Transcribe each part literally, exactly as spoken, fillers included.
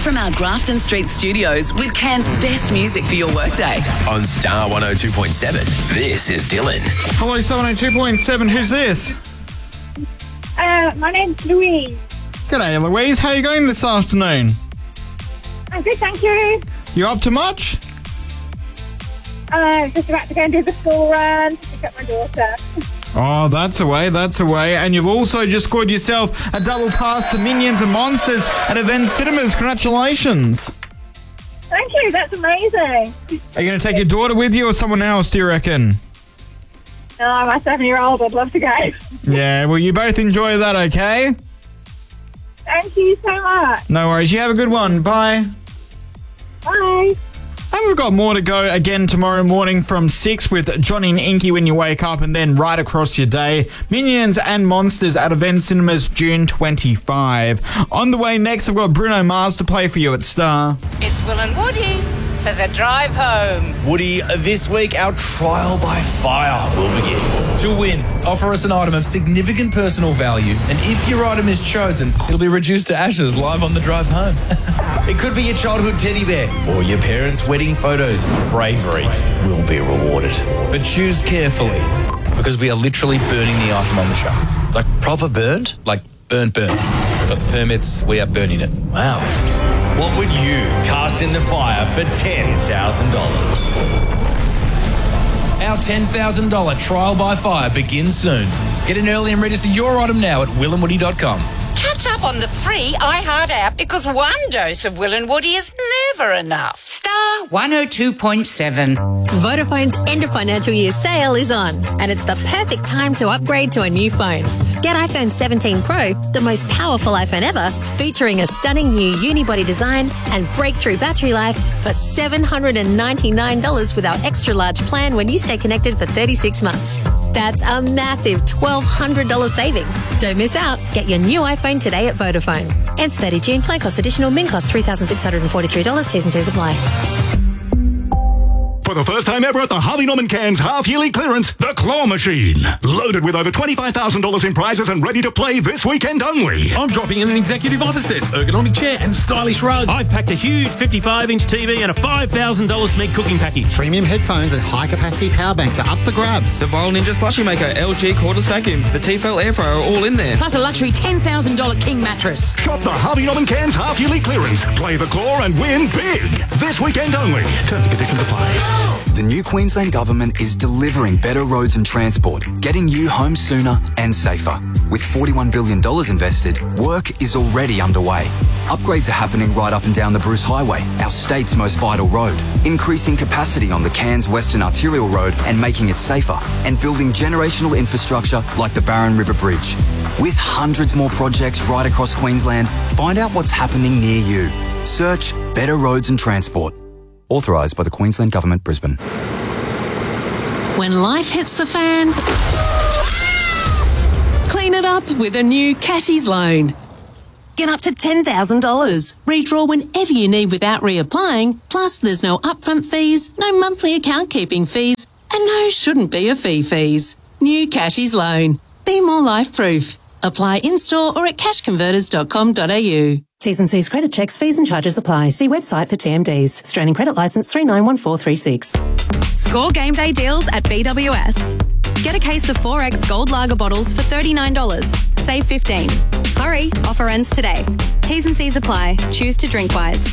from our Grafton Street studios with Cairns' best music for your workday. On Star one oh two point seven, this is Dylan. Hello, Star one oh two point seven. Who's this? Uh, my name's Louise. G'day, Louise. How are you going this afternoon? I'm good, thank you. You up to much? Uh, just about to go and do the school run to pick up my daughter. Oh, that's away, that's away. And you've also just scored yourself a double pass to Minions and Monsters at Event Cinemas. Congratulations. Thank you, that's amazing. Are you going to take your daughter with you or someone else, do you reckon? No, my seven-year-old, I'd love to go. Yeah, well, you both enjoy that, okay? Thank you so much. No worries. You have a good one. Bye. Bye. And we've got more to go again tomorrow morning from six with Johnny and Inky when you wake up, and then right across your day, Minions and Monsters at Event Cinemas June twenty-fifth. On the way next, I've got Bruno Mars to play for you at Star. It's Will and Woody for the drive home. Woody, this week our trial by fire will begin. To win, offer us an item of significant personal value, and if your item is chosen, it'll be reduced to ashes live on the drive home. It could be your childhood teddy bear or your parents' wedding photos. Bravery will be rewarded. But choose carefully, because we are literally burning the item on the show. Like proper burnt? Like burnt, burnt. We've got the permits, we are burning it. Wow. What would you cast in the fire for ten thousand dollars? Our ten thousand dollars trial by fire begins soon. Get in early and register your item now at will and woody dot com. Catch up on the free iHeart app, because one dose of Will and Woody is never enough. Star one oh two point seven. Vodafone's end of financial year sale is on, and it's the perfect time to upgrade to a new phone. Get iPhone seventeen Pro, the most powerful iPhone ever, featuring a stunning new unibody design and breakthrough battery life for seven hundred ninety-nine dollars with our extra large plan when you stay connected for thirty-six months. That's a massive twelve hundred dollars saving. Don't miss out. Get your new iPhone today at Vodafone. Ends thirtieth of June. Plan cost additional. Min cost three thousand six hundred forty-three dollars. T's and C's apply. For the first time ever at the Harvey Norman Cairns half-yearly clearance, the Claw Machine. Loaded with over twenty-five thousand dollars in prizes and ready to play this weekend only. I'm dropping in an executive office desk, ergonomic chair and stylish rug. I've packed a huge fifty-five inch T V and a five thousand dollars Smeg cooking package. Premium headphones and high-capacity power banks are up for grabs. The Viral Ninja Slushy Maker, L G cordless vacuum, the Tefal air fryer are all in there. Plus a luxury ten thousand dollars King mattress. Shop the Harvey Norman Cairns half-yearly clearance. Play the Claw and win big. This weekend only. Terms and conditions apply. The new Queensland Government is delivering better roads and transport, getting you home sooner and safer. With forty-one billion dollars invested, work is already underway. Upgrades are happening right up and down the Bruce Highway, our state's most vital road, increasing capacity on the Cairns Western Arterial Road and making it safer, and building generational infrastructure like the Barron River Bridge. With hundreds more projects right across Queensland, find out what's happening near you. Search Better Roads and Transport. Authorised by the Queensland Government, Brisbane. When life hits the fan, clean it up with a new Cashies loan. Get up to ten thousand dollars. Redraw whenever you need without reapplying. Plus, there's no upfront fees, no monthly account keeping fees, and no shouldn't be a fee fees. New Cashies loan. Be more life-proof. Apply in-store or at cash converters dot com dot a u. T's and C's credit checks, fees and charges apply. See website for T M Ds. Australian Credit Licence three nine one four three six. Score game day deals at B W S. Get a case of four X Gold Lager bottles for thirty-nine dollars. Save fifteen dollars. Hurry, offer ends today. T's and C's apply. Choose to drink wise.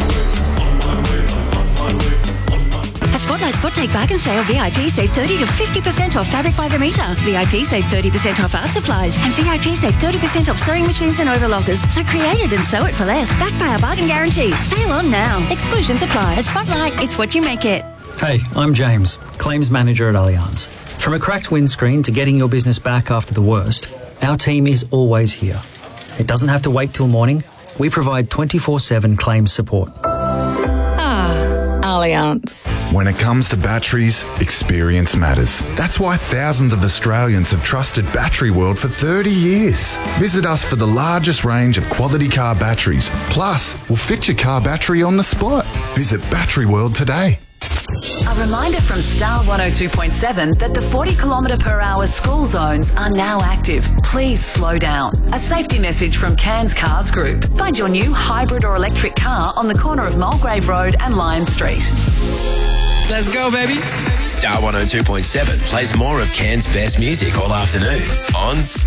At Spotlight Spot Take Bargain Sale, V I P save thirty to fifty percent off fabric by the metre. V I P save thirty percent off art supplies. And V I P save thirty percent off sewing machines and overlockers. So create it and sew it for less. Backed by our bargain guarantee. Sale on now. Exclusions apply. At Spotlight, it's what you make it. Hey, I'm James, Claims Manager at Allianz. From a cracked windscreen to getting your business back after the worst, our team is always here. It doesn't have to wait till morning. We provide twenty-four seven claims support. Allianz. When it comes to batteries, experience matters. That's why thousands of Australians have trusted Battery World for thirty years. Visit us for the largest range of quality car batteries. Plus, we'll fit your car battery on the spot. Visit Battery World today. A reminder from Star one oh two point seven that the forty kilometre per hour school zones are now active. Please slow down. A safety message from Cairns Cars Group. Find your new hybrid or electric car on the corner of Mulgrave Road and Lion Street. Let's go, baby. Star one oh two point seven plays more of Cairns' best music all afternoon on Star.